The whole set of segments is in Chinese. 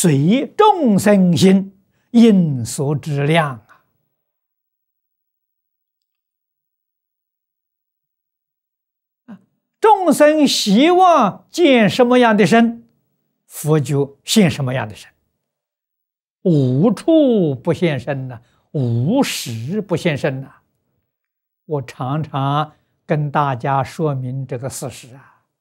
随众生心，应所知量啊！众生希望见什么样的身，佛就现什么样的身，无处不现身呐，无时不现身呐。我常常跟大家说明这个事实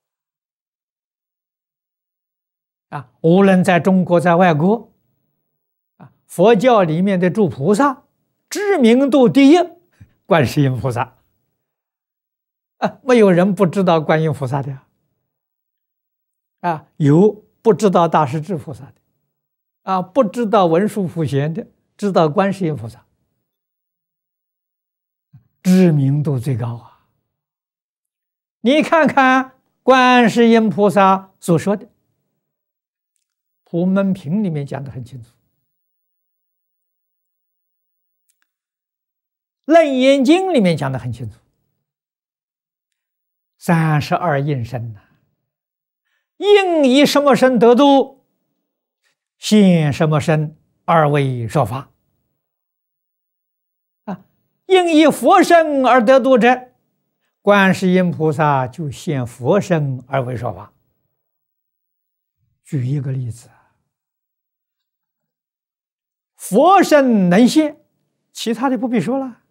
无论在中国在外国佛教里面的诸菩萨知名度第一，观世音菩萨没有人不知道观音菩萨的有不知道大势至菩萨的不知道文殊普贤的，知道观世音菩萨，知名度最高你看看观世音菩萨所说的，普门品里面讲得很清楚，楞严经里面讲得很清楚，32应身应以什么身得度，现什么身而为说法应以佛身而得度者，观世音菩萨就现佛身而为说法。举一个例子，佛身能现，其他的不必说了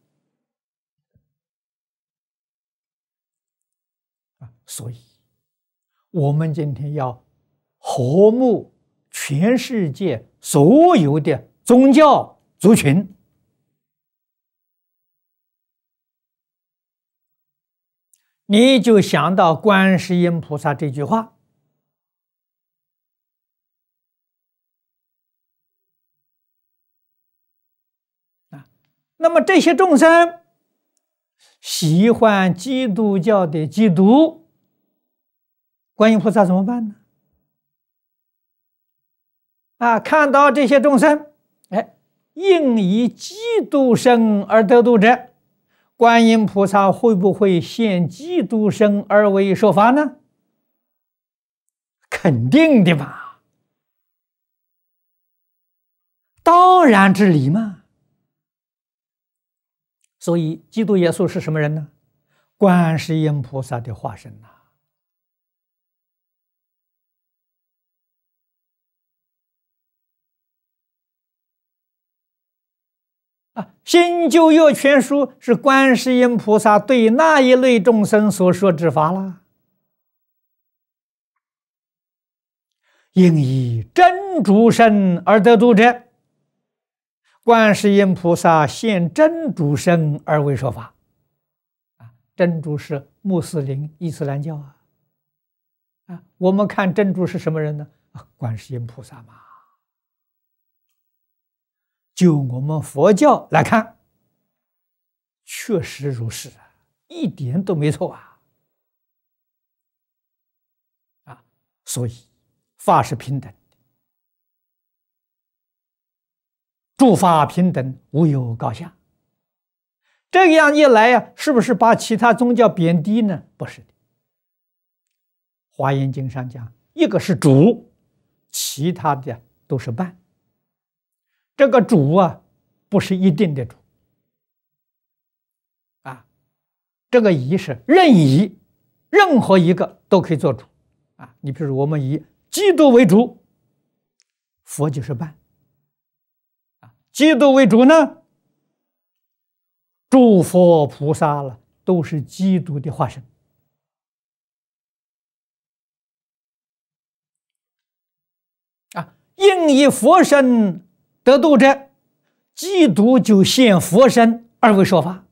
所以我们今天要和睦全世界所有的宗教族群，你就想到观世音菩萨这句话那么这些众生喜欢基督教的基督，观音菩萨怎么办呢？看到这些众生应以基督身而得度者，观音菩萨会不会现基督身而为说法呢？肯定的嘛，当然之理嘛。所以基督耶稣是什么人呢？观世音菩萨的化身新旧约全书是观世音菩萨对那一类众生所说之法啦。应以真主身而得度者，观世音菩萨现真主身而为说法真主是穆斯林伊斯兰教我们看真主是什么人呢？观世音菩萨嘛。就我们佛教来看，确实如是一点都没错所以法是平等的，诸法平等，无有高下。这样一来是不是把其他宗教贬低呢？不是的。华严经上讲，一个是主，其他的都是伴。这个主不是一定的主这个仪是任意，任何一个都可以做主你比如我们以基督为主，佛就是伴基督为主呢，诸佛菩萨都是基督的化身应以佛身得度者，基督就现佛身而为说法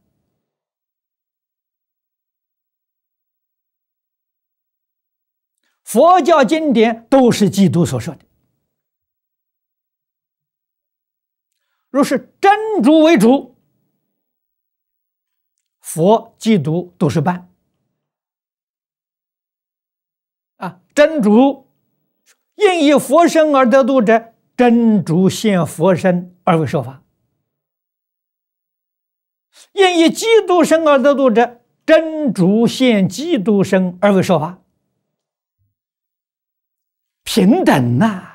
佛教经典都是基督所说的。若是真主为主，佛基督都是伴真主应以佛身而得度者，真主现佛身而为说法；应以基督身而得度者，真主现基督身而为说法。平等